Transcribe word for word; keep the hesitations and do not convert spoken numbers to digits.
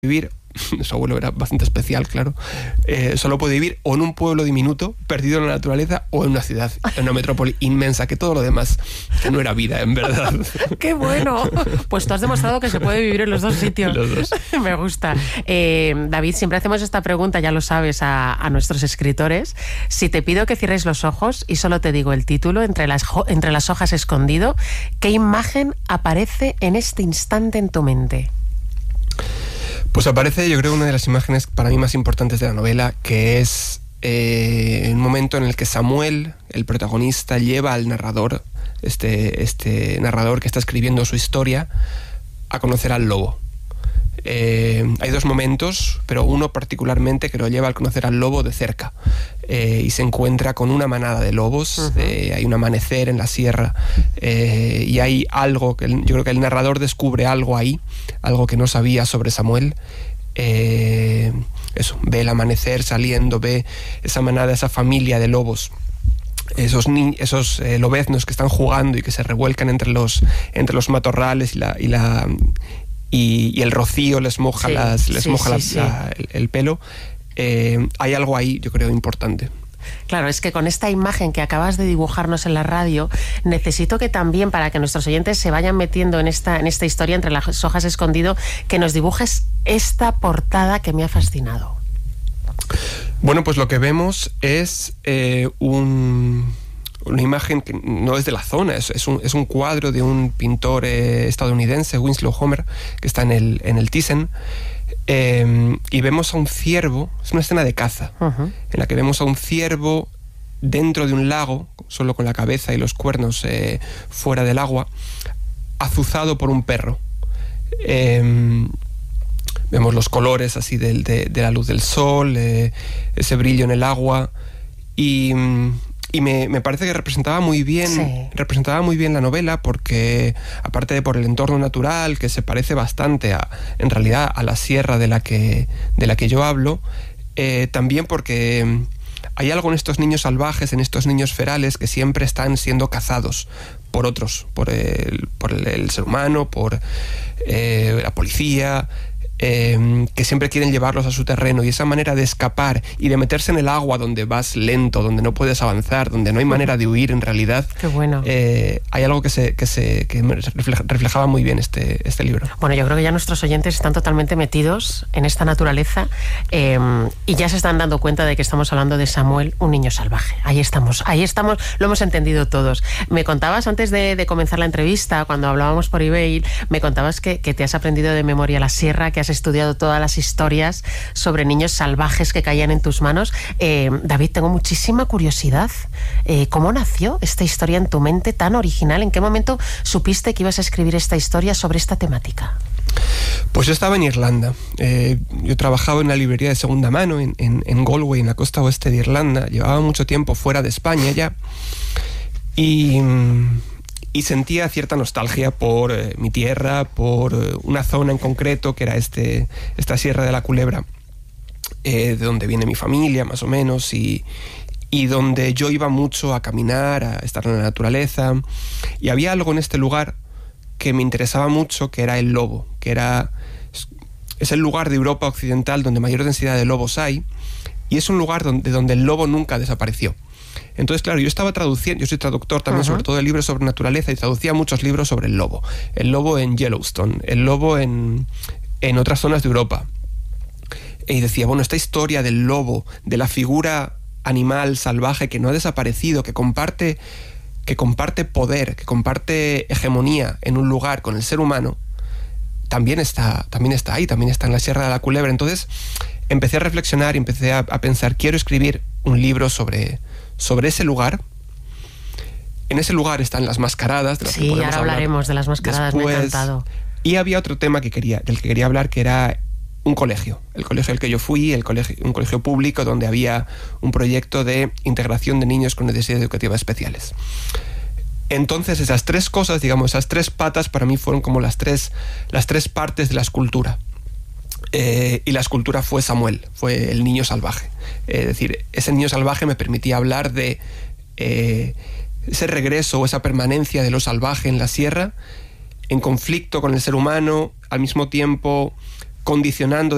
vivir, su abuelo era bastante especial, claro, eh, solo puede vivir o en un pueblo diminuto, perdido en la naturaleza, o en una ciudad, en una metrópoli inmensa, que todo lo demás, que no era vida, en verdad. ¡Qué bueno! Pues tú has demostrado que se puede vivir en los dos sitios. Los dos. Me gusta. Eh, David, siempre hacemos esta pregunta, ya lo sabes, a, a nuestros escritores. Si te pido que cierres los ojos y solo te digo el título, Entre las, entre las hojas escondido, ¿qué imagen aparece en este instante en tu mente? Pues aparece, yo creo, una de las imágenes para mí más importantes de la novela, que es eh, un momento en el que Samuel, el protagonista, lleva al narrador, este, este narrador que está escribiendo su historia, a conocer al lobo. Eh, hay dos momentos, pero uno particularmente que lo lleva a conocer al lobo de cerca, eh, y se encuentra con una manada de lobos. Uh-huh. eh, hay un amanecer en la sierra, eh, y hay algo que yo creo que el narrador descubre algo ahí, algo que no sabía sobre Samuel. Eh, eso, ve el amanecer saliendo, ve esa manada, esa familia de lobos, esos, ni- esos eh, lobeznos que están jugando y que se revuelcan entre los, entre los matorrales y la... Y la Y, y el rocío les moja, sí, las, les sí, moja sí, la, sí. La, el, el pelo. Eh, hay algo ahí, yo creo, importante. Claro, es que con esta imagen que acabas de dibujarnos en la radio, necesito que también, para que nuestros oyentes se vayan metiendo en esta, en esta historia Entre las hojas escondido, que nos dibujes esta portada que me ha fascinado. Bueno, pues lo que vemos es eh, un... una imagen que no es de la zona, es, es, un, es un cuadro de un pintor eh, estadounidense, Winslow Homer, que está en el, en el Thyssen, eh, y vemos a un ciervo, es una escena de caza, uh-huh. en la que vemos a un ciervo dentro de un lago, solo con la cabeza y los cuernos eh, fuera del agua, azuzado por un perro. Eh, vemos los colores así de, de, de la luz del sol, eh, ese brillo en el agua, y... Y me, me parece que representaba muy bien, sí. representaba muy bien la novela, porque aparte de por el entorno natural, que se parece bastante a, en realidad, a la sierra de la que, de la que yo hablo, eh, también porque hay algo en estos niños salvajes, en estos niños ferales, que siempre están siendo cazados por otros, por el, por el, el ser humano, por eh, la policía, Eh, que siempre quieren llevarlos a su terreno, y esa manera de escapar y de meterse en el agua donde vas lento, donde no puedes avanzar, donde no hay manera de huir en realidad. Qué bueno. Eh, hay algo que se que se que refleja, reflejaba muy bien este, este libro. Bueno, yo creo que ya nuestros oyentes están totalmente metidos en esta naturaleza, eh, y ya se están dando cuenta de que estamos hablando de Samuel, un niño salvaje. Ahí estamos, ahí estamos, lo hemos entendido todos. Me contabas antes de, de comenzar la entrevista, cuando hablábamos por email, me contabas que, que te has aprendido de memoria la sierra, que has estudiado todas las historias sobre niños salvajes que caían en tus manos. Eh, David, tengo muchísima curiosidad. Eh, ¿Cómo nació esta historia en tu mente tan original? ¿En qué momento supiste que ibas a escribir esta historia sobre esta temática? Pues yo estaba en Irlanda. Eh, yo trabajaba en una librería de segunda mano en, en, en Galway, en la costa oeste de Irlanda. Llevaba mucho tiempo fuera de España ya. Y... y sentía cierta nostalgia por eh, mi tierra, por eh, una zona en concreto, que era este, esta Sierra de la Culebra, eh, de donde viene mi familia, más o menos, y, y donde yo iba mucho a caminar, a estar en la naturaleza, y había algo en este lugar que me interesaba mucho, que era el lobo, que era... es el lugar de Europa Occidental donde mayor densidad de lobos hay, y es un lugar donde, donde el lobo nunca desapareció. Entonces, claro, yo estaba traduciendo, yo soy traductor también, uh-huh. sobre todo de libros sobre naturaleza, y traducía muchos libros sobre el lobo. El lobo en Yellowstone, el lobo en, en otras zonas de Europa. Y decía, bueno, esta historia del lobo, de la figura animal salvaje que no ha desaparecido, que comparte, que comparte poder, que comparte hegemonía en un lugar con el ser humano, también está, también está ahí, también está en la Sierra de la Culebra. Entonces empecé a reflexionar y empecé a, a pensar, quiero escribir un libro sobre... sobre ese lugar. En ese lugar están las mascaradas, de las sí, que podemos ahora hablaremos de las mascaradas. Después, me ha encantado. Y había otro tema que quería, del que quería hablar, que era un colegio. El colegio al que yo fui, el colegio, un colegio público donde había un proyecto de integración de niños con necesidades educativas especiales. Entonces esas tres cosas, digamos, esas tres patas para mí fueron como las tres, las tres partes de la escultura. Eh, y la escultura fue Samuel, fue el niño salvaje. Es decir, ese niño salvaje me permitía hablar de eh, ese regreso o esa permanencia de lo salvaje en la sierra, en conflicto con el ser humano, al mismo tiempo condicionando